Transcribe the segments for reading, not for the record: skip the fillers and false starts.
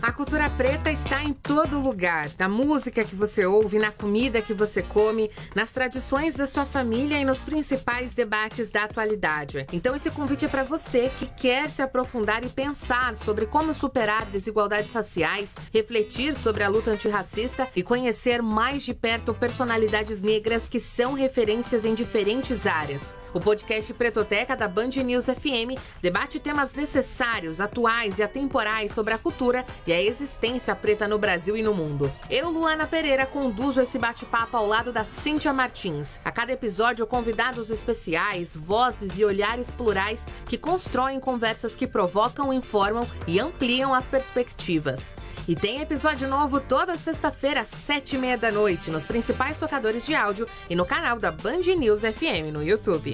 A cultura preta está em todo lugar, na música que você ouve, na comida que você come, nas tradições da sua família e nos principais debates da atualidade. Então esse convite é para você que quer se aprofundar e pensar sobre como superar desigualdades raciais, refletir sobre a luta antirracista e conhecer mais de perto personalidades negras que são referências em diferentes áreas. O podcast Pretoteca da Band News FM debate temas necessários, atuais e atemporais sobre a cultura e a existência preta no Brasil e no mundo. Eu, Luana Pereira, conduzo esse bate-papo ao lado da Cíntia Martins. A cada episódio, convidados especiais, vozes e olhares plurais que constroem conversas que provocam, informam e ampliam as perspectivas. E tem episódio novo toda sexta-feira às 7h30 da noite, nos principais tocadores de áudio e no canal da Band News FM no YouTube.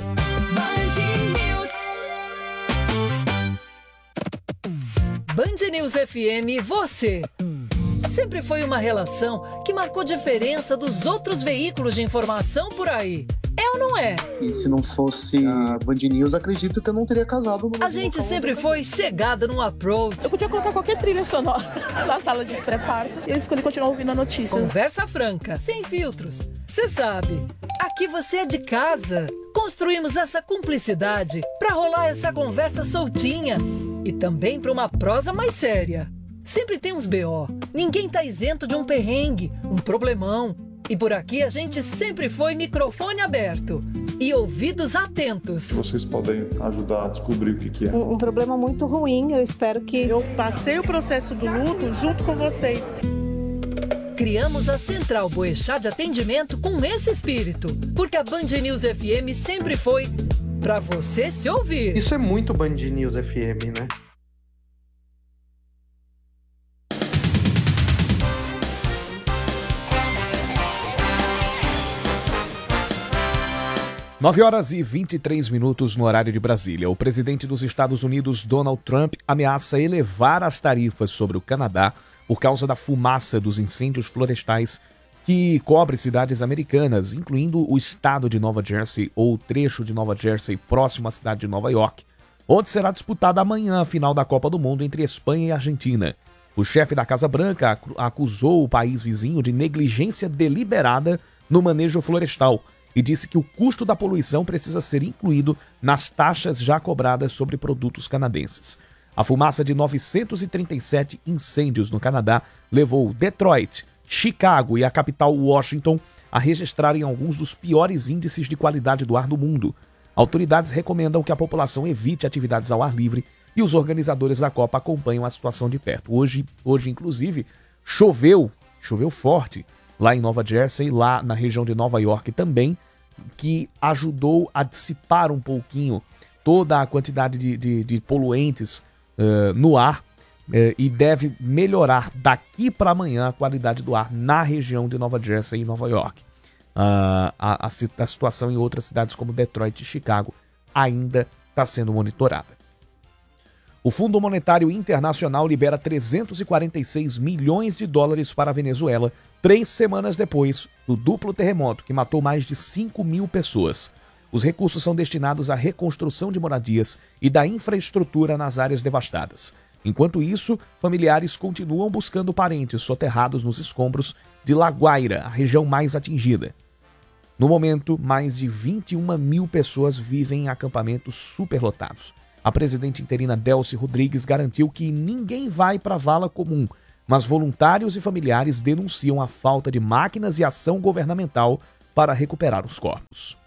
Band News FM, você. Sempre foi uma relação que marcou diferença dos outros veículos de informação por aí. É ou não é? E se não fosse a Band News, acredito que eu não teria casado. A gente sempre foi chegada num approach. Eu podia colocar qualquer trilha sonora na sala de pré-parto e eu escolhi continuar ouvindo a notícia. Conversa franca, sem filtros. Você sabe, aqui você é de casa. Construímos essa cumplicidade pra rolar essa conversa soltinha e também pra uma prosa mais séria. Sempre tem uns BO. Ninguém tá isento de um perrengue, um problemão. E por aqui a gente sempre foi microfone aberto e ouvidos atentos. Vocês podem ajudar a descobrir o que é. Um problema muito ruim, eu espero que... Eu passei o processo do luto junto com vocês. Criamos a Central Boechat de atendimento com esse espírito, porque a Band News FM sempre foi pra você se ouvir. Isso é muito Band News FM, né? Nove horas e 23 minutos no horário de Brasília. O presidente dos Estados Unidos, Donald Trump, ameaça elevar as tarifas sobre o Canadá por causa da fumaça dos incêndios florestais que cobre cidades americanas, incluindo o estado de Nova Jersey ou o trecho de Nova Jersey próximo à cidade de Nova York, onde será disputada amanhã a final da Copa do Mundo entre Espanha e Argentina. O chefe da Casa Branca acusou o país vizinho de negligência deliberada no manejo florestal e disse que o custo da poluição precisa ser incluído nas taxas já cobradas sobre produtos canadenses. A fumaça de 937 incêndios no Canadá levou Detroit, Chicago e a capital Washington a registrarem alguns dos piores índices de qualidade do ar do mundo. Autoridades recomendam que a população evite atividades ao ar livre e os organizadores da Copa acompanham a situação de perto. Hoje inclusive, choveu forte lá em Nova Jersey, lá na região de Nova York também, que ajudou a dissipar um pouquinho toda a quantidade de poluentes no ar e deve melhorar daqui para amanhã a qualidade do ar na região de Nova Jersey e Nova York. A situação em outras cidades como Detroit e Chicago ainda está sendo monitorada. O Fundo Monetário Internacional libera 346 milhões de dólares para a Venezuela 3 semanas depois do duplo terremoto que matou mais de 5 mil pessoas. Os recursos são destinados à reconstrução de moradias e da infraestrutura nas áreas devastadas. Enquanto isso, familiares continuam buscando parentes soterrados nos escombros de La Guaira, a região mais atingida. No momento, mais de 21 mil pessoas vivem em acampamentos superlotados. A presidente interina Delcy Rodrigues garantiu que ninguém vai para a vala comum, mas voluntários e familiares denunciam a falta de máquinas e ação governamental para recuperar os corpos.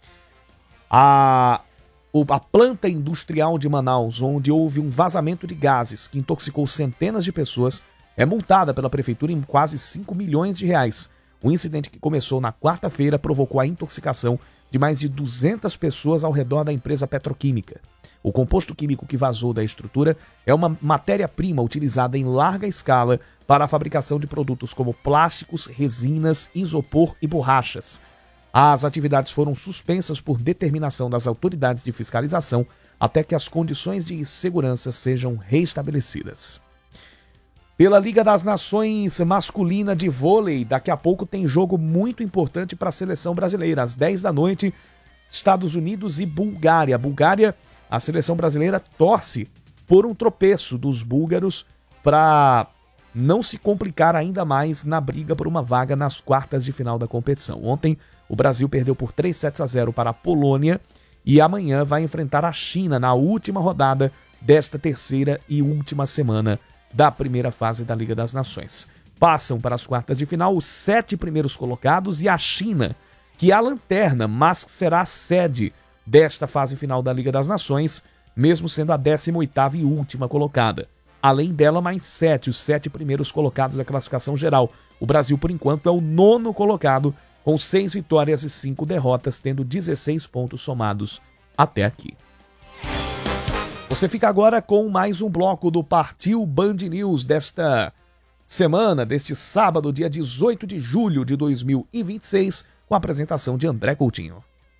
A planta industrial de Manaus, onde houve um vazamento de gases que intoxicou centenas de pessoas, é multada pela prefeitura em quase 5 milhões de reais. O incidente que começou na quarta-feira provocou a intoxicação de mais de 200 pessoas ao redor da empresa petroquímica. O composto químico que vazou da estrutura é uma matéria-prima utilizada em larga escala para a fabricação de produtos como plásticos, resinas, isopor e borrachas. As atividades foram suspensas por determinação das autoridades de fiscalização até que as condições de segurança sejam reestabelecidas. Pela Liga das Nações masculina de vôlei, daqui a pouco tem jogo muito importante para a seleção brasileira. Às 10 da noite, Estados Unidos e Bulgária. A seleção brasileira torce por um tropeço dos búlgaros para não se complicar ainda mais na briga por uma vaga nas quartas de final da competição. Ontem, o Brasil perdeu por 3-0 para a Polônia e amanhã vai enfrentar a China na última rodada desta terceira e última semana da primeira fase da Liga das Nações. Passam para as quartas de final os 7 primeiros colocados e a China, que é a lanterna, mas será a sede desta fase final da Liga das Nações, mesmo sendo a 18ª e última colocada. Além dela, mais 7, os 7 primeiros colocados da classificação geral. O Brasil, por enquanto, é o 9º colocado, com 6 vitórias e 5 derrotas, tendo 16 pontos somados até aqui. Você fica agora com mais um bloco do Partiu Band News desta semana, deste sábado, dia 18 de julho de 2026, com a apresentação de André Coutinho.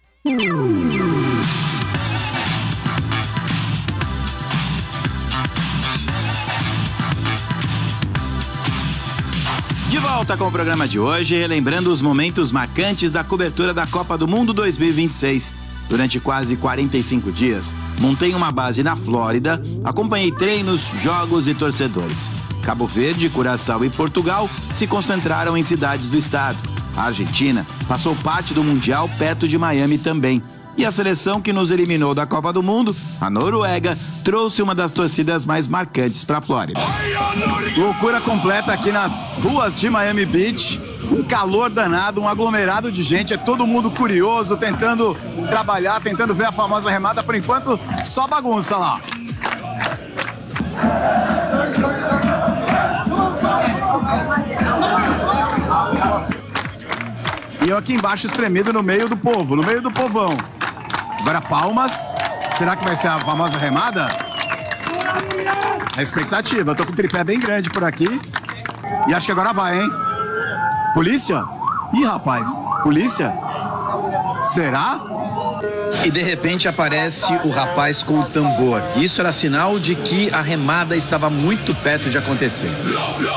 De volta com o programa de hoje, relembrando os momentos marcantes da cobertura da Copa do Mundo 2026. Durante quase 45 dias, montei uma base na Flórida, acompanhei treinos, jogos e torcedores. Cabo Verde, Curaçao e Portugal se concentraram em cidades do estado. A Argentina passou parte do Mundial perto de Miami também. E a seleção que nos eliminou da Copa do Mundo, a Noruega, trouxe uma das torcidas mais marcantes para a Flórida. Loucura completa aqui nas ruas de Miami Beach. Um calor danado, um aglomerado de gente, é todo mundo curioso, tentando trabalhar, tentando ver a famosa remada. Por enquanto, só bagunça lá. E eu aqui embaixo espremido no meio do povo, no meio do povão. Agora palmas. Será que vai ser a famosa remada? É expectativa. Eu tô com um tripé bem grande por aqui. E acho que agora vai, hein? Polícia? Ih, rapaz. Polícia? Será? E de repente aparece o rapaz com o tambor. Isso era sinal de que a remada estava muito perto de acontecer.